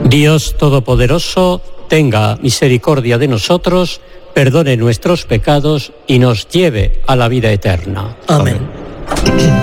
Dios Todopoderoso, tenga misericordia de nosotros, perdone nuestros pecados y nos lleve a la vida eterna. Amén.